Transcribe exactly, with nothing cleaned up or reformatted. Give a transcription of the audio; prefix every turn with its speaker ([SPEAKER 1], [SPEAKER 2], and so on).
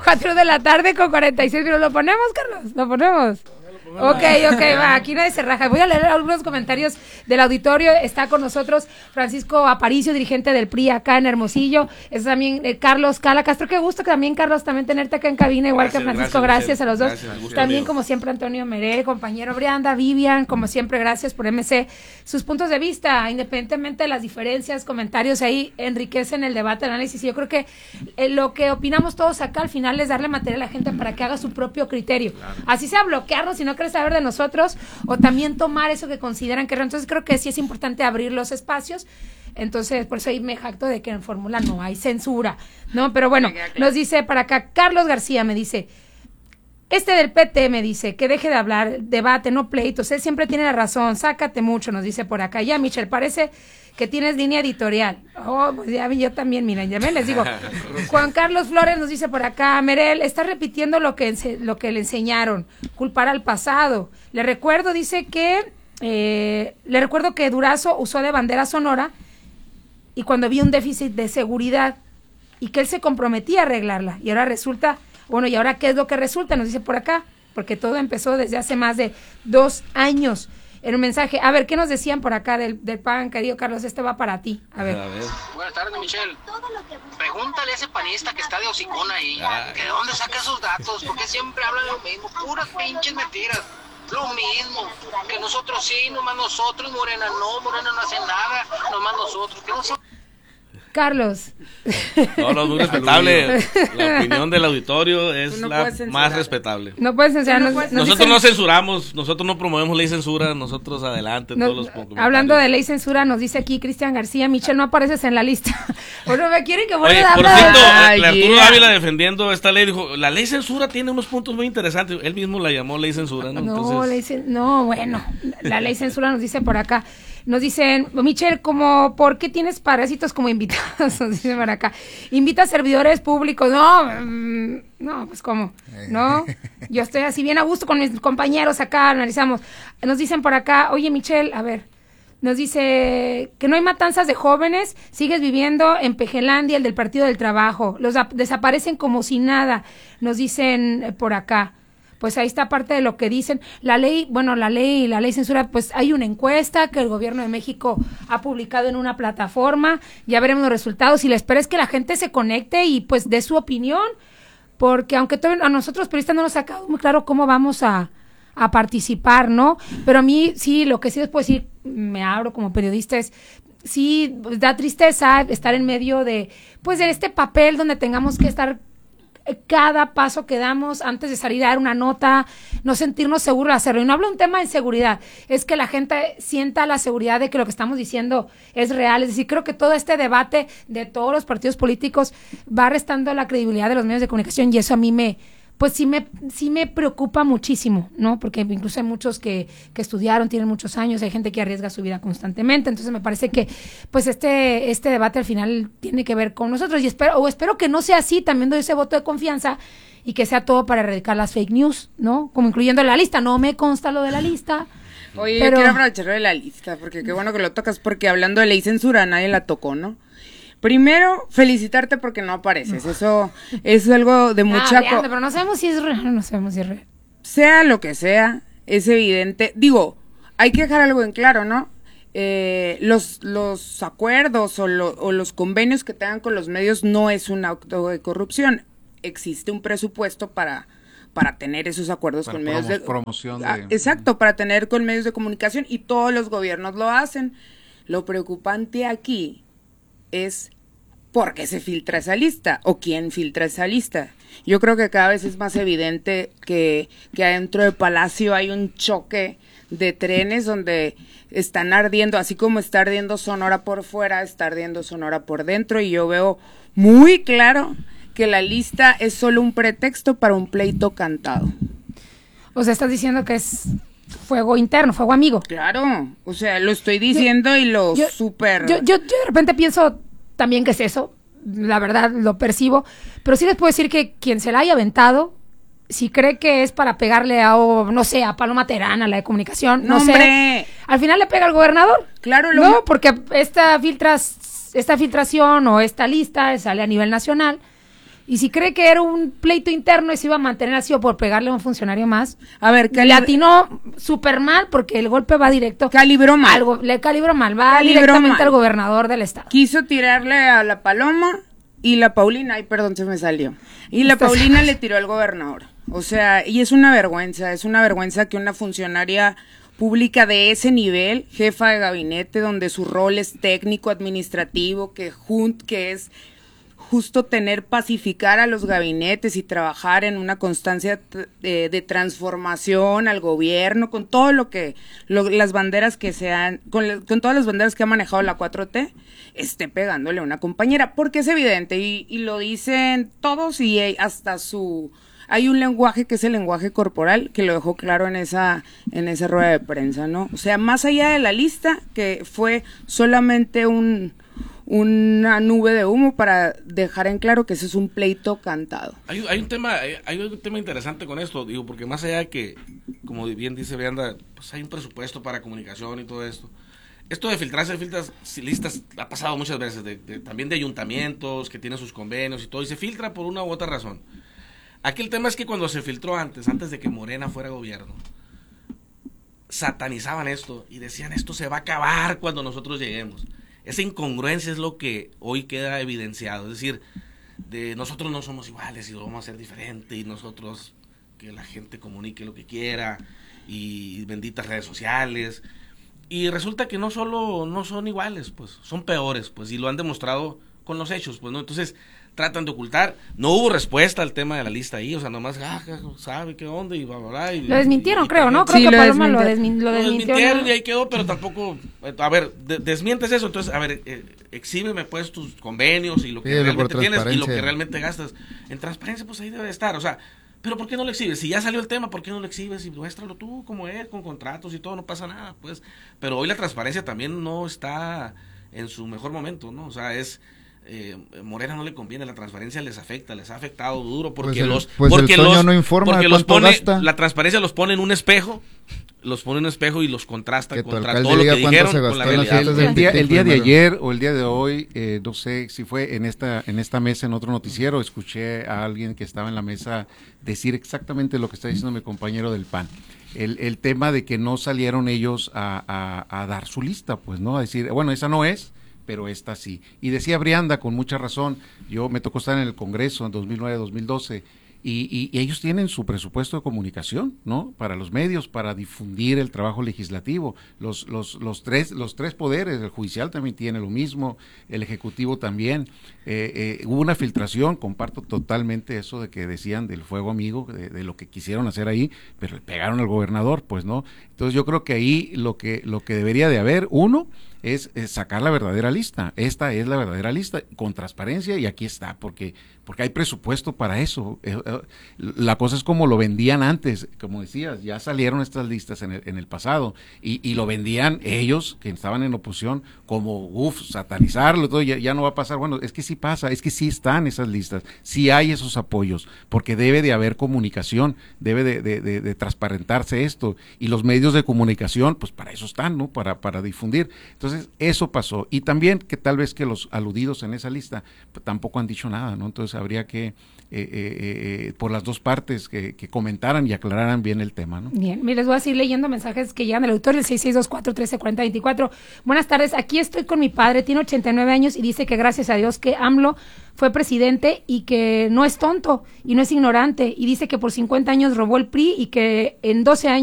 [SPEAKER 1] cuatro de la tarde con cuarenta y seis minutos. ¿Lo ponemos, Carlos? ¿Lo ponemos? Ok, ok, va, aquí nadie se raja. Voy a leer algunos comentarios del auditorio. Está con nosotros Francisco Aparicio, dirigente del P R I acá en Hermosillo. Es también eh, Carlos Cala Castro. Qué gusto que también, Carlos, también tenerte acá en cabina, igual gracias, que Francisco. Gracias, gracias a los dos. Gracias, también, mío. Como siempre, Antonio Meré, compañero Brianda, Vivian, como siempre, gracias por M C. Sus puntos de vista, independientemente de las diferencias, comentarios ahí, enriquecen el debate, el análisis. Y yo creo que eh, lo que opinamos todos acá al final es darle material a la gente para que haga su propio criterio. Claro. Así sea bloquearnos si no quieres saber de nosotros, o también tomar eso que consideran que... Entonces creo que sí es importante abrir los espacios. Entonces, por eso ahí me jacto de que en Fórmula no hay censura, ¿no? Pero bueno, nos dice para acá, Carlos García me dice, este del P T me dice, que deje de hablar, debate, no pleitos, él siempre tiene la razón, sácate mucho, nos dice por acá. Ya, Michelle, parece que tienes línea editorial. Oh, pues ya vi yo también, miren, ya me les digo. Juan Carlos Flores nos dice por acá, Merel, está repitiendo lo que, ense- lo que le enseñaron, culpar al pasado. Le recuerdo, dice que, eh, le recuerdo que Durazo usó de bandera sonora y cuando había un déficit de seguridad y que él se comprometía a arreglarla. Y ahora resulta, bueno, ¿y ahora qué es lo que resulta? Nos dice por acá, porque todo empezó desde hace más de dos años. En un mensaje, a ver, ¿qué nos decían por acá del, del P A N, querido Carlos? Este va para ti, a ver. A ver.
[SPEAKER 2] Buenas tardes, Michelle. Pregúntale a ese panista que está de hocicón ahí, Ay. que de dónde saca esos datos, porque siempre hablan lo mismo, puras pinches mentiras. Lo mismo, que nosotros sí, nomás nosotros, Morena no, Morena no hace nada, nomás nosotros, que no se...
[SPEAKER 1] Carlos.
[SPEAKER 3] No, no, muy respetable. La opinión del auditorio es no la más respetable.
[SPEAKER 1] No puedes censurar. No puedes,
[SPEAKER 3] nosotros dicen, no censuramos, nosotros no promovemos ley censura, nosotros adelante.
[SPEAKER 1] No,
[SPEAKER 3] todos los
[SPEAKER 1] hablando de ley censura, nos dice aquí Cristian García, Michelle, no apareces en la lista. Bueno, me quieren que vuelva a hablar.
[SPEAKER 3] Por cierto, Ay, Arturo yeah. Ávila defendiendo esta ley, dijo, la ley censura tiene unos puntos muy interesantes. Él mismo la llamó ley censura, ¿no?
[SPEAKER 1] No,
[SPEAKER 3] Entonces...
[SPEAKER 1] ley, no bueno, la ley censura nos dice por acá. Nos dicen, Michelle, como, ¿por qué tienes parásitos como invitados? Nos dicen por acá. Invita a servidores públicos. No, mmm, no, pues ¿cómo? No, yo estoy así bien a gusto con mis compañeros acá, analizamos. Nos dicen por acá, oye, Michelle, a ver, nos dice que no hay matanzas de jóvenes, sigues viviendo en Pejelandia, el del Partido del Trabajo. Los desaparecen como si nada, nos dicen por acá. Pues ahí está parte de lo que dicen. La ley, bueno, la ley, la ley censura, pues hay una encuesta que el gobierno de México ha publicado en una plataforma, ya veremos los resultados y la espera es que la gente se conecte y pues dé su opinión, porque aunque todo, a nosotros periodistas no nos ha quedado muy claro cómo vamos a, a participar, ¿no? Pero a mí sí, lo que sí les puedo decir, me abro como periodista es, sí, pues, da tristeza estar en medio de, pues de este papel donde tengamos que estar cada paso que damos antes de salir a dar una nota, no sentirnos seguros de hacerlo. Y no hablo de un tema de inseguridad, es que la gente sienta la seguridad de que lo que estamos diciendo es real. Es decir, creo que todo este debate de todos los partidos políticos va restando la credibilidad de los medios de comunicación y eso a mí me, pues sí me, sí me preocupa muchísimo, ¿no? Porque incluso hay muchos que, que estudiaron, tienen muchos años, hay gente que arriesga su vida constantemente, entonces me parece que pues este, este debate al final tiene que ver con nosotros y espero, o espero que no sea así, también doy ese voto de confianza y que sea todo para erradicar las fake news, ¿no? Como incluyendo la lista, no me consta lo de la lista.
[SPEAKER 4] Oye,
[SPEAKER 1] pero...
[SPEAKER 4] yo quiero aprovechar de la lista, porque qué bueno que lo tocas, porque hablando de ley censura, nadie la tocó, ¿no? Primero, felicitarte porque no apareces, eso es algo de mucha...
[SPEAKER 1] Ah, co- pero no sabemos si es real, no sabemos si es real.
[SPEAKER 4] Sea lo que sea, es evidente, digo, hay que dejar algo en claro, ¿no? Eh, los, los acuerdos o, lo, o los convenios que tengan con los medios no es un acto de corrupción, existe un presupuesto para... para tener esos acuerdos para con medios de...
[SPEAKER 5] promoción de...
[SPEAKER 4] Ah, exacto, para tener con medios de comunicación y todos los gobiernos lo hacen. Lo preocupante aquí es por qué se filtra esa lista o quién filtra esa lista. Yo creo que cada vez es más evidente que, que adentro del Palacio hay un choque de trenes donde están ardiendo, así como está ardiendo Sonora por fuera, está ardiendo Sonora por dentro y yo veo muy claro que la lista es solo un pretexto para un pleito cantado.
[SPEAKER 1] O sea, estás diciendo que es fuego interno, fuego amigo.
[SPEAKER 4] Claro, o sea, lo estoy diciendo yo, y lo yo, súper...
[SPEAKER 1] Yo, yo, yo de repente pienso también que es eso, la verdad lo percibo, pero sí les puedo decir que quien se la haya aventado, si cree que es para pegarle a, o, no sé, a Paloma Terán, a la de comunicación, no, no sé, al final le pega al gobernador.
[SPEAKER 4] Claro, lo...
[SPEAKER 1] No, porque esta filtras, esta filtración o esta lista sale a nivel nacional. Y si cree que era un pleito interno y se iba a mantener así o por pegarle a un funcionario más,
[SPEAKER 4] A ver,
[SPEAKER 1] le atinó súper mal porque el golpe va directo.
[SPEAKER 4] Calibró mal.
[SPEAKER 1] Algo, le calibró mal, va
[SPEAKER 4] Calibró
[SPEAKER 1] directamente
[SPEAKER 4] mal.
[SPEAKER 1] al gobernador del estado.
[SPEAKER 4] Quiso tirarle a la Paloma y la Paulina, ay, perdón, se me salió. Y la
[SPEAKER 1] Estás-
[SPEAKER 4] Paulina le tiró al gobernador. O sea, y es una vergüenza, es una vergüenza que una funcionaria pública de ese nivel, jefa de gabinete, donde su rol es técnico, administrativo, que, jun que es justo tener, pacificar a los gabinetes y trabajar en una constancia de, de transformación al gobierno, con todo lo que, lo, las banderas que se han, con, le, con todas las banderas que ha manejado la cuatro T, esté pegándole a una compañera, porque es evidente, y, y lo dicen todos, y hasta su, hay un lenguaje que es el lenguaje corporal, que lo dejó claro en esa, en esa rueda de prensa, ¿no? O sea, más allá de la lista, que fue solamente un una nube de humo para dejar en claro que ese es un pleito cantado.
[SPEAKER 3] Hay, hay un tema hay, hay un tema interesante con esto, digo, porque más allá de que, como bien dice Brianda, pues hay un presupuesto para comunicación y todo esto. Esto de filtrarse filtras listas ha pasado muchas veces, de, de, también de ayuntamientos que tienen sus convenios y todo, y se filtra por una u otra razón. Aquí el tema es que cuando se filtró antes, antes de que Morena fuera gobierno, satanizaban esto y decían, esto se va a acabar cuando nosotros lleguemos. Esa incongruencia es lo que hoy queda evidenciado, es decir, de nosotros no somos iguales y lo vamos a hacer diferente y nosotros que la gente comunique lo que quiera y benditas redes sociales, y resulta que no solo no son iguales, pues son peores, pues, y lo han demostrado con los hechos, pues, ¿no? Entonces tratan de ocultar, no hubo respuesta al tema de la lista ahí, o sea, nomás, ah, sabe qué onda y bla, bla, bla, y,
[SPEAKER 1] Lo desmintieron,
[SPEAKER 3] y, y,
[SPEAKER 1] creo, ¿no? Creo
[SPEAKER 4] Sí,
[SPEAKER 1] que
[SPEAKER 4] lo
[SPEAKER 1] Paloma lo,
[SPEAKER 4] desmintieron.
[SPEAKER 1] desmin- lo
[SPEAKER 3] lo
[SPEAKER 1] desmintió.
[SPEAKER 3] desmintieron
[SPEAKER 1] ¿no?
[SPEAKER 3] y ahí quedó, pero tampoco, a ver, de, desmientes eso, entonces, a ver, eh, exhíbeme pues tus convenios y lo que
[SPEAKER 5] Pídelo
[SPEAKER 3] realmente
[SPEAKER 5] por
[SPEAKER 3] tienes y lo que
[SPEAKER 5] transparencia.
[SPEAKER 3] realmente gastas. En transparencia, pues ahí debe de estar, o sea, pero ¿por qué no lo exhibes? Si ya salió el tema, ¿por qué no lo exhibes? Y muéstralo tú como es, con contratos y todo, no pasa nada, pues. Pero hoy la transparencia también no está en su mejor momento, ¿no? O sea, es... Eh, Morena no le conviene, la transparencia les afecta, les ha afectado duro porque
[SPEAKER 5] Pues el-
[SPEAKER 3] los
[SPEAKER 5] pues el
[SPEAKER 3] porque
[SPEAKER 5] Toño
[SPEAKER 3] los
[SPEAKER 5] no informa
[SPEAKER 3] porque
[SPEAKER 5] de
[SPEAKER 3] los
[SPEAKER 5] cuánto
[SPEAKER 3] pone,
[SPEAKER 5] gasta.
[SPEAKER 3] la transparencia los pone en un espejo, los pone en un espejo y los contrasta
[SPEAKER 5] Que tu
[SPEAKER 3] contra
[SPEAKER 5] alcalde
[SPEAKER 3] todo lo que
[SPEAKER 5] diga cuánto
[SPEAKER 3] dijeron
[SPEAKER 5] se
[SPEAKER 3] con la
[SPEAKER 5] gastó en las
[SPEAKER 3] realidad.
[SPEAKER 5] fiestas del
[SPEAKER 6] El día, el día de
[SPEAKER 5] primero.
[SPEAKER 6] ayer o el día de hoy, eh, no sé si fue en esta en esta mesa, en otro noticiero, escuché a alguien que estaba en la mesa decir exactamente lo que está diciendo mi compañero del P A N. El, el tema de que no salieron ellos a, a, a dar su lista, pues, ¿no? A decir, bueno, esa no es, pero esta sí. Y decía Brianda con mucha razón, yo me tocó estar en el Congreso en dos mil nueve, dos mil doce, y, y, y ellos tienen su presupuesto de comunicación, ¿no? Para los medios, para difundir el trabajo legislativo. Los, los, los, tres, los tres poderes, el judicial también tiene lo mismo, el ejecutivo también. Eh, eh, hubo una filtración, comparto totalmente eso de que decían del fuego amigo, de, de lo que quisieron hacer ahí, pero le pegaron al gobernador, pues, ¿no? Entonces yo creo que ahí lo que, lo que debería de haber, uno, es, es sacar la verdadera lista. Esta es la verdadera lista, con transparencia, y aquí está, porque, porque hay presupuesto para eso. Eh, eh, la cosa es como lo vendían antes, como decías, ya salieron estas listas en el, en el pasado, y, y lo vendían ellos, que estaban en oposición, como, uff, satanizarlo, todo, ya, ya no va a pasar. Bueno, es que sí pasa, es que sí están esas listas, sí hay esos apoyos, porque debe de haber comunicación, debe de, de, de, de transparentarse esto, y los medios de comunicación, pues para eso están, ¿no? Para, para difundir. Entonces, eso pasó. Y también que tal vez que los aludidos en esa lista pues, tampoco han dicho nada, ¿no? Entonces habría que, eh, eh, eh, por las dos partes, que, que comentaran y aclararan bien el tema, ¿no?
[SPEAKER 1] Bien, mire, les voy a seguir leyendo mensajes que llegan al auditorio, el seis seis dos cuatro, uno tres cuatro cero, dos cuatro. Buenas tardes, aquí estoy con mi padre, tiene ochenta y nueve años y dice que gracias a Dios que AMLO fue presidente y que no es tonto y no es ignorante, y dice que por cincuenta años robó el P R I y que en doce años